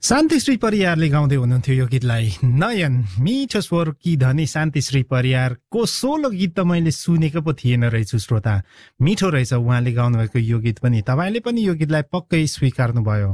शान्तिश्री परियारले गाउँदै हुनुहुन्थ्यो यो गीतलाई। नयन मिठो स्वर कि धनी शान्तिश्री परियारको सोलो गीत त मैले सुनेको पो थिएन रहेछु श्रोता। मिठो रहेछ उहाँले गाउनुभएको यो गीत पनि। तपाईँले पनि यो गीतलाई पक्कै स्वीकार्नुभयो।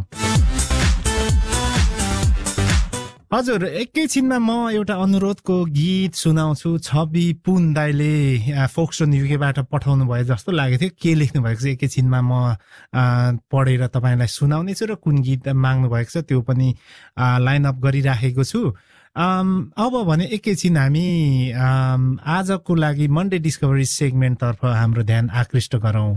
हजुर, एकैछिनमा म एउटा अनुरोधको गीत सुनाउँछु। छवि पुन दाइले फोक्सोन युकेबाट पठाउनु भयो जस्तो लागेको थियो। के लेख्नु भएको छ एकैछिनमा म पढेर तपाईँलाई सुनाउने छु र कुन गीत माग्नु भएको छ त्यो पनि लाइन अप गरिराखेको छु। अब भने एकैछिन हामी आजको लागि मन्डे डिस्कभरी सेगमेन्टतर्फ हाम्रो ध्यान आकृष्ट गरौँ।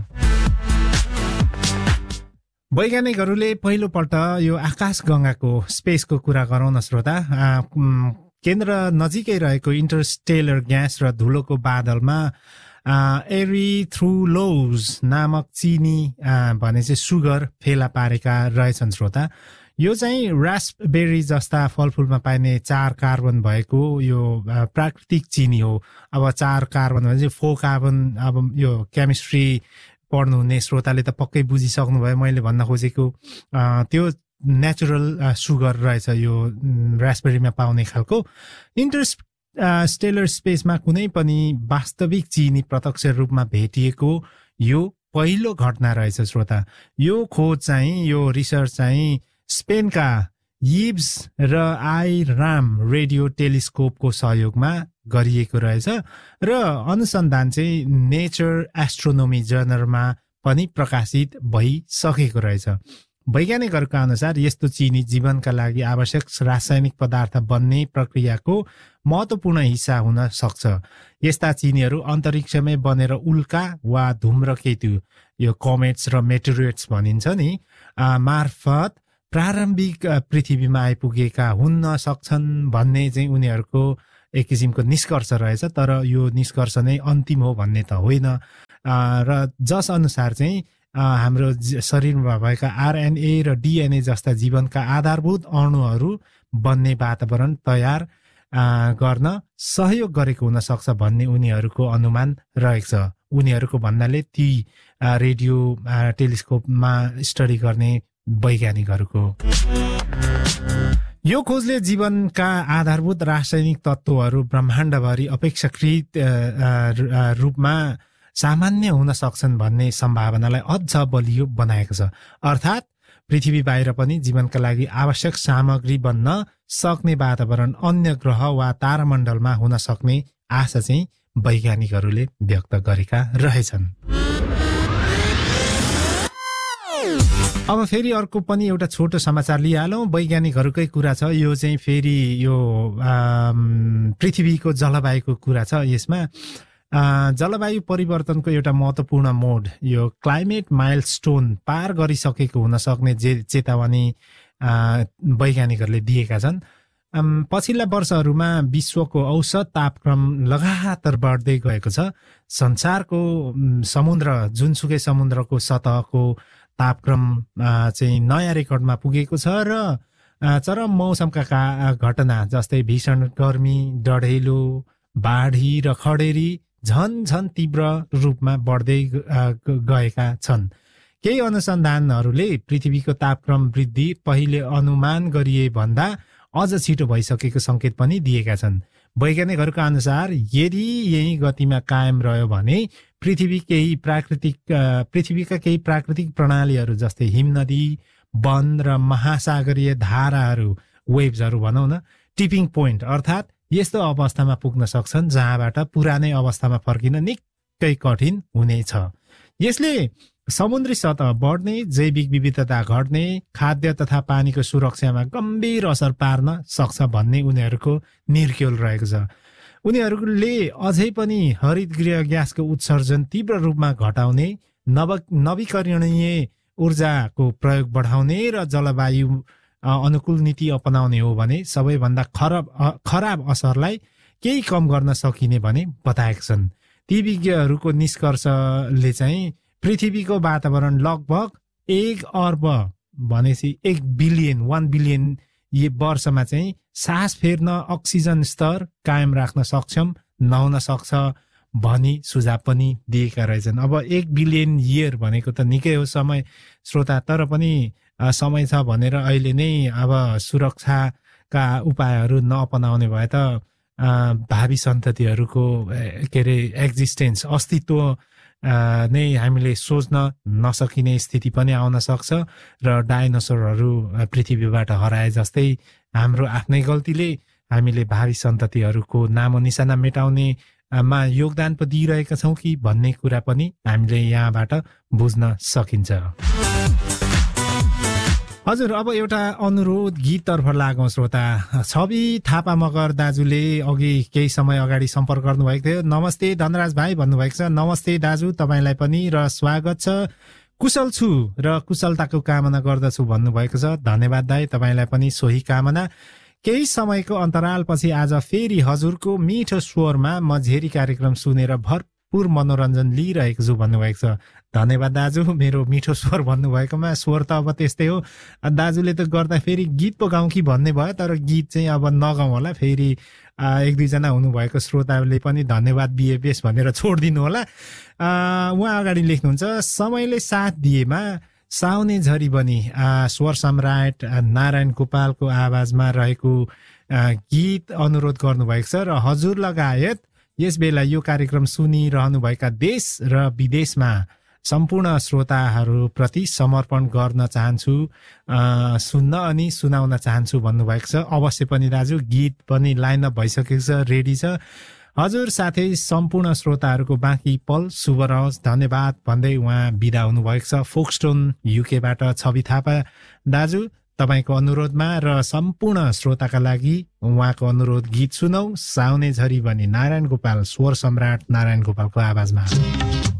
वैज्ञानिकहरूले पहिलोपल्ट यो आकाशगङ्गाको स्पेसको कुरा गरौँ न श्रोता। केन्द्र नजिकै रहेको इन्टरस्टेलर ग्यास र धुलोको बादलमा एरिथ्रुलोज नामक चिनी भने चाहिँ सुगर फेला पारेका रहेछन् श्रोता। यो चाहिँ रास्पबेरी जस्ता फलफुलमा पाइने 4 कार्बन भएको यो प्राकृतिक चिनी हो। अब 4 कार्बन भने चाहिँ 4 कार्बन, अब यो केमिस्ट्री पढ्नुहुने श्रोताले त पक्कै बुझिसक्नुभयो मैले भन्न खोजेको। त्यो नेचुरल सुगर रहेछ यो रास्पबेरीमा पाउने खालको। इन्टरस्टेलर स्पेसमा कुनै पनि वास्तविक चिनी प्रत्यक्ष रूपमा भेटिएको यो पहिलो घटना रहेछ श्रोता। यो खोज चाहिँ, यो रिसर्च चाहिँ स्पेनका यिब्स र आइराम रेडियो टेलिस्कोपको सहयोगमा गरिएको रहेछ र अनुसन्धान चाहिँ नेचर एस्ट्रोनोमी जर्नलमा पनि प्रकाशित भइसकेको रहेछ। वैज्ञानिकहरूका अनुसार यस्तो चिनी जीवनका लागि आवश्यक रासायनिक पदार्थ बन्ने प्रक्रियाको महत्त्वपूर्ण हिस्सा हुन सक्छ। यस्ता चिनीहरू अन्तरिक्षमै बनेर उल्का वा धूम्रकेतु, यो कमेट्स र मेटेरियट्स भनिन्छ नि, मार्फत प्रारम्भिक पृथ्वीमा आइपुगेका हुन सक्छन् भन्ने चाहिँ उनीहरूको एक किसिमको निष्कर्ष रहेछ। तर यो निष्कर्ष नै अन्तिम हो भन्ने त होइन। र जस अनुसार चाहिँ हाम्रो शरीरमा भएका आरएनए र डिएनए जस्ता जीवनका आधारभूत अणुहरू बन्ने वातावरण तयार गर्न सहयोग गरेको हुन सक्छ भन्ने उनीहरूको अनुमान रहेको छ। उनीहरूको भन्नाले ती रेडियो टेलिस्कोपमा स्टडी गर्ने वैज्ञानिकहरूको। यो खोजले जीवनका आधारभूत रासायनिक तत्त्वहरू ब्रह्माण्डभरि अपेक्षाकृत रूपमा सामान्य हुन सक्छन् भन्ने सम्भावनालाई अझ बलियो बनाएको छ। अर्थात् पृथ्वी बाहिर पनि जीवनका लागि आवश्यक सामग्री बन्न सक्ने वातावरण अन्य ग्रह वा तारामण्डलमा हुन सक्ने आशा चाहिँ वैज्ञानिकहरूले व्यक्त गरेका रहेछन्। अब फेरि अर्को पनि एउटा छोटो समाचार लिइहालौँ। वैज्ञानिकहरूकै कुरा छ यो चाहिँ। फेरि यो पृथ्वीको जलवायुको कुरा छ यसमा। जलवायु परिवर्तनको एउटा महत्त्वपूर्ण मोड, यो क्लाइमेट माइलस्टोन पार गरिसकेको हुन सक्ने चेतावनी वैज्ञानिकहरूले दिएका छन्। पछिल्ला वर्षहरूमा विश्वको औसत तापक्रम लगातार बढ्दै गएको छ। संसारको समुद्र, जुनसुकै समुद्रको सतहको तापक्रम चाहिँ नयाँ रेकर्डमा पुगेको छ र चरम मौसमका घटना जस्तै भीषण गर्मी, डढेलो, बाढी र खडेरी झन तीव्र रूपमा बढ्दै गएका छन्। केही अनुसन्धानहरूले पृथ्वीको तापक्रम वृद्धि पहिले अनुमान गरिए भन्दा अझ छिटो भइसकेको सङ्केत पनि दिएका छन्। वैज्ञानिकहरूका अनुसार यदि यही गतिमा कायम रह्यो भने पृथ्वीका केही प्राकृतिक प्रणालीहरू जस्तै हिमनदी, वन र महासागरीय धाराहरू, वेभ्सहरू भनौँ न, टिपिङ पोइन्ट अर्थात् यस्तो अवस्थामा पुग्न सक्छन् जहाँबाट पुरानै अवस्थामा फर्किन निकै कठिन हुनेछ। यसले समुद्री सतह बढ्ने, जैविक विविधता घट्ने, खाद्य तथा पानीको सुरक्षामा गम्भीर असर पार्न सक्छ भन्ने उनीहरूको निर्क्योल रहेको छ। उनीहरूले अझै पनि हरितगृह ग्यासको उत्सर्जन तीव्र रूपमा घटाउने, नवीकरणीय ऊर्जाको प्रयोग बढाउने र जलवायु अनुकूल नीति अपनाउने हो भने सबैभन्दा खराब असरलाई केही कम गर्न सकिने भने बताएका छन्। ती विज्ञहरूको निष्कर्षले चाहिँ पृथ्वीको वातावरण लगभग 1 अर्ब भनेपछि 1 बिलियन वर्षमा चाहिँ सास फेर्न, अक्सिजन स्तर कायम राख्न सक्षम नहुन सक्छ भनी सुझाव पनि दिएका रहेछन्। अब 1 बिलियन इयर भनेको त निकै हो समय श्रोता, तर पनि समय छ भनेर अहिले नै अब सुरक्षाका उपायहरू नअपनाउने भए त भावी सन्ततिहरूको के अरे एक्जिस्टेन्स अस्तित्व नै हामीले सोच्न नसकिने स्थिति पनि आउन सक्छ र डाइनोसरहरू पृथ्वीबाट हराए जस्तै हाम्रो आफ्नै गल्तीले हामीले भावी सन्ततिहरूको नामो निशाना मेटाउने मा योगदान पो दिइरहेका छौँ कि भन्ने कुरा पनि हामीले यहाँबाट बुझ्न सकिन्छ। हजुर, अब एउटा अनुरोध गीततर्फ लागौँ श्रोता। छवि थापा मगर दाजुले अघि केही समय अगाडि सम्पर्क गर्नुभएको थियो। नमस्ते धनराज भाइ भन्नुभएको छ। नमस्ते दाजु, तपाईँलाई पनि र स्वागत छ। कुशल छु र कुशलताको कामना गर्दछु भन्नुभएको छ। धन्यवाद दाइ, तपाईँलाई पनि सोही कामना। केही समयको अन्तरालपछि आज फेरि हजुरको मिठो स्वरमा म झेरी कार्यक्रम सुनेर भरपूर मनोरञ्जन लिइरहेको छु भन्नुभएको छ। धन्यवाद दाजु, मेरो मिठो स्वर भन्नुभएकोमा। स्वर त अब त्यस्तै हो, दाजुले त गर्दा फेरि गीत पो गाउँ कि भन्ने भयो, तर गीत चाहिँ अब नगाउँ होला। फेरि 1-2 जना हुनुभएको श्रोताले पनि धन्यवाद बिएबिएस भनेर छोडिदिनु होला। उहाँ अगाडि लेख्नुहुन्छ, समयले साथ दिएमा साउने झरी बनी स्वर सम्राट नारायण गोपालको आवाजमा रहेको गीत अनुरोध गर्नुभएको छ र हजुर लगायत यस बेला यो कार्यक्रम सुनिरहनुभएका देश र विदेशमा सम्पूर्ण श्रोताहरूप्रति समर्पण गर्न चाहन्छु, सुन्न अनि सुनाउन चाहन्छु भन्नुभएको छ। अवश्य पनि दाजु, गीत पनि लाइन अप भइसकेको छ, रेडी छ। हजुर साथै सम्पूर्ण श्रोताहरूको बाँकी पल शुभ रहोस्, धन्यवाद भन्दै उहाँ बिदा हुनुभएको छ। फोक्सटोन युकेबाट छवि थापा दाजु तपाईँको अनुरोधमा र सम्पूर्ण श्रोताका लागि उहाँको अनुरोध गीत सुनौ। साउने झरी बनी नारायण गोपाल, स्वर सम्राट नारायण गोपालको आवाजमा।